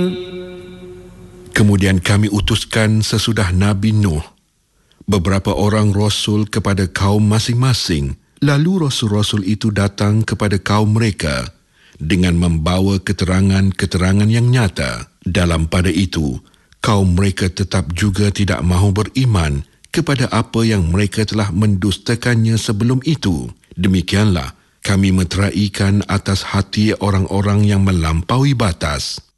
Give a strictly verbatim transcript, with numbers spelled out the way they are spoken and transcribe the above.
Kemudian kami utuskan sesudah Nabi Nuh beberapa orang rasul kepada kaum masing-masing. Lalu rasul-rasul itu datang kepada kaum mereka dengan membawa keterangan-keterangan yang nyata. Dalam pada itu, kaum mereka tetap juga tidak mahu beriman kepada apa yang mereka telah mendustakannya sebelum itu. Demikianlah kami meteraikan atas hati orang-orang yang melampaui batas.